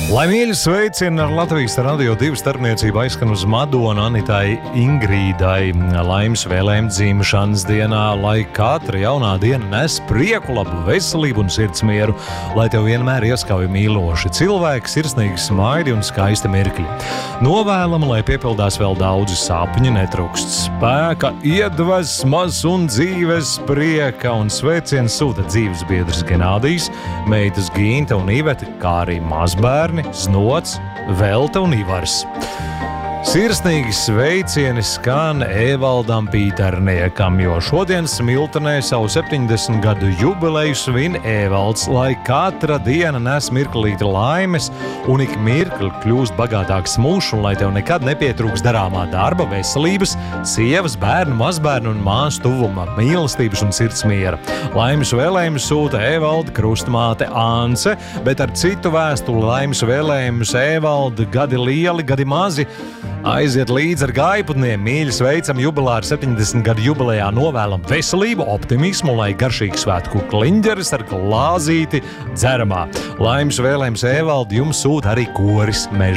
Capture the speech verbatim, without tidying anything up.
Lai mīļi sveicieni ar Latvijas radio divu starpniecību aizskan uz Madonu, Anitai, Ingrīdai, laimes vēlējumu dzimšanas dienā, lai katra jaunā diena nes prieku, labu veselību un sirdsmieru, lai tev vienmēr ieskauj mīloši cilvēki, sirsnīgi smaidi un skaisti mirkļi. Novēlam, lai piepildās vēl daudzi sapņi, netrūkst spēka, iedvesmas un dzīves prieka, un sveiciens sūta dzīves biedrs Genādijs, meitas Ginta un Iveta, kā arī mazbērni Znots, Velta un Ivars. Sirsnīgi sveicieni skan Evaldam Pīterniekam, jo šodien Smiltenē savu septiņdesmit gadu jubileju svin Evalds, lai katra diena nes mirklīti laimes un ik mirkli kļūst bagātāks mūžs, un lai tev nekad nepietrūks darāmā darba, veselības, sievas, bērnu, mazbērnu un māsu tuvuma, mīlestības un sirdsmiera. Laimes vēlējumus sūta Evalda krustmāte Ance, bet ar citu vēstuli laimes vēlējumus Evalda gadi lieli, gadi mazi. Aiziet līdz ar gaiputniem, mīļi sveicam jubilāru septiņdesmit gadu jubilejā, novēlam veselību, optimismu, lai garšīgi svētku kliņģeris ar glāzīti dzeramā. Laimes vēlējums Evaldi jums sūta arī koris Meža